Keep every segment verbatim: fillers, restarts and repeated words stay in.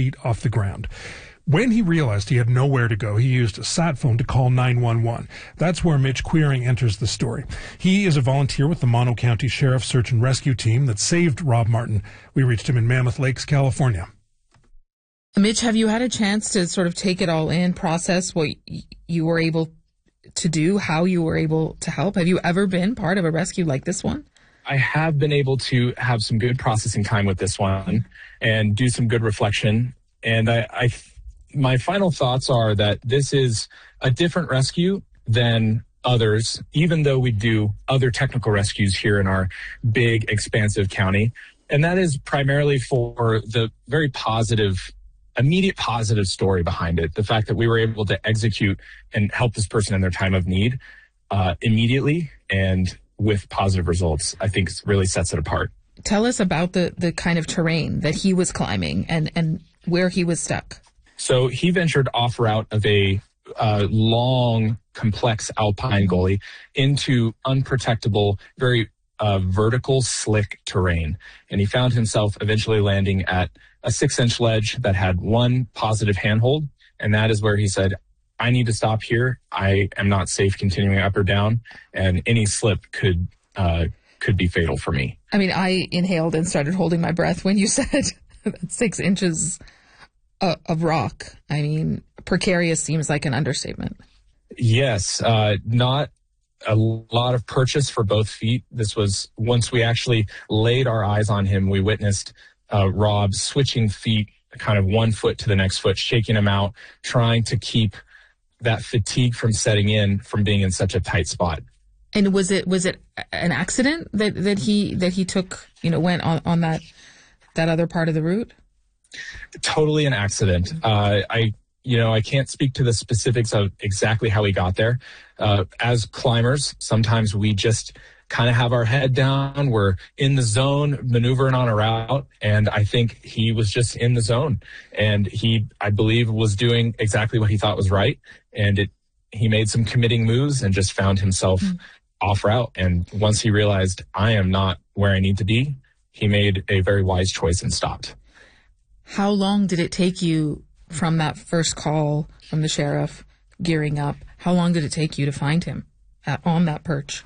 feet off the ground. When he realized he had nowhere to go, he used a sat phone to call nine one one. That's where Mitch Quiring enters the story. He is a volunteer with the Mono County Sheriff's Search and Rescue Team that saved Rob Martin. We reached him in Mammoth Lakes, California. Mitch, have you had a chance to sort of take it all in, process what y- you were able to do, how you were able to help? Have you ever been part of a rescue like this one? I have been able to have some good processing time with this one and do some good reflection. And I, I my final thoughts are that this is a different rescue than others, even though we do other technical rescues here in our big, expansive county. And that is primarily for the very positive, immediate positive story behind it. The fact that we were able to execute and help this person in their time of need uh, immediately and with positive results, I think really sets it apart. Tell us about the, the kind of terrain that he was climbing and, and where he was stuck. So he ventured off route of a uh, long, complex alpine gully into unprotectable, very uh, vertical, slick terrain. And he found himself eventually landing at a six-inch ledge that had one positive handhold. And that is where he said, I need to stop here. I am not safe continuing up or down. And any slip could uh, could be fatal for me. I mean, I inhaled and started holding my breath when you said six inches of rock. I mean, precarious seems like an understatement. Yes, uh, not a lot of purchase for both feet. This was, once we actually laid our eyes on him, we witnessed uh, Rob switching feet, kind of one foot to the next foot, shaking him out, trying to keep that fatigue from setting in, from being in such a tight spot. And was it was it an accident that, that he that he took, you know, went on, on that that other part of the route? Totally an accident. Uh, I, you know, I can't speak to the specifics of exactly how he got there. Uh, as climbers, sometimes we just kind of have our head down. We're in the zone, maneuvering on a route. And I think he was just in the zone. And he, I believe, was doing exactly what he thought was right. And it, he made some committing moves and just found himself mm. off route. And once he realized I am not where I need to be, he made a very wise choice and stopped. How long did it take you from that first call from the sheriff gearing up? How long did it take you to find him at, on that perch?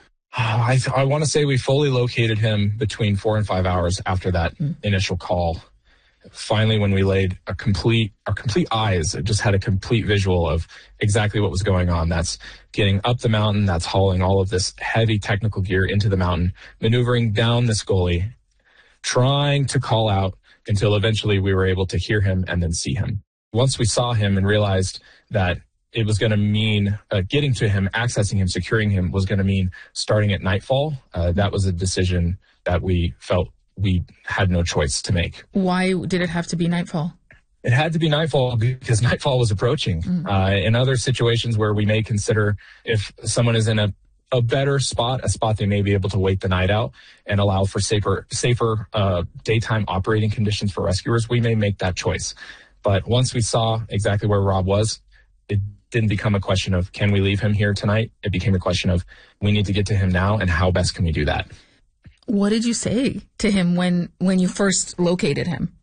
I, I want to say we fully located him between four and five hours after that mm. initial call. Finally, when we laid a complete, our complete eyes, it just had a complete visual of exactly what was going on. That's getting up the mountain, that's hauling all of this heavy technical gear into the mountain, maneuvering down this gully, trying to call out until eventually we were able to hear him and then see him. Once we saw him and realized that it was going to mean uh, getting to him, accessing him, securing him was going to mean starting at nightfall, uh, that was a decision that we felt we had no choice to make. Why did it have to be nightfall? It had to be nightfall because nightfall was approaching. Mm. Uh, in other situations where we may consider if someone is in a a better spot, a spot they may be able to wait the night out and allow for safer, safer uh, daytime operating conditions for rescuers, we may make that choice. But once we saw exactly where Rob was, it didn't become a question of, can we leave him here tonight? It became a question of, we need to get to him now, and how best can we do that? What did you say to him when, when you first located him?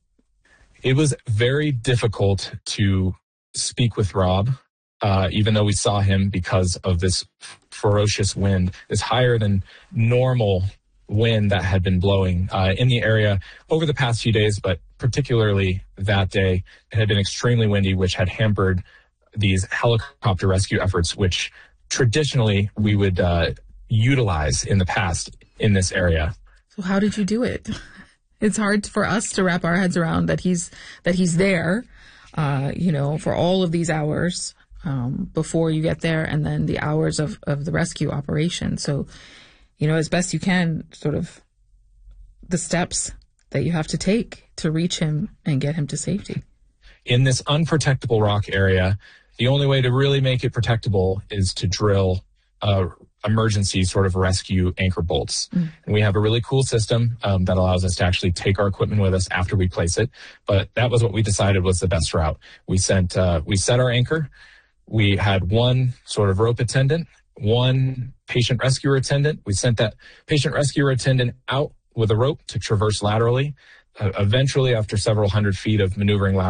It was very difficult to speak with Rob, uh, even though we saw him because of this ferocious wind, this higher than normal wind that had been blowing uh, in the area over the past few days, but particularly that day. It had been extremely windy, which had hampered these helicopter rescue efforts, which traditionally we would uh, utilize in the past in this area. So how did you do it? It's hard for us to wrap our heads around that he's that he's there, uh, you know, for all of these hours um, before you get there, and then the hours of, of the rescue operation. So, you know, as best you can, sort of the steps that you have to take to reach him and get him to safety. In this unprotectable rock area, the only way to really make it protectable is to drill uh, emergency sort of rescue anchor bolts. Mm. And we have a really cool system um, that allows us to actually take our equipment with us after we place it. But that was what we decided was the best route. We sent, uh, we set our anchor. We had one sort of rope attendant, one patient rescuer attendant. We sent that patient rescuer attendant out with a rope to traverse laterally. Uh, eventually, after several hundred feet of maneuvering laterally,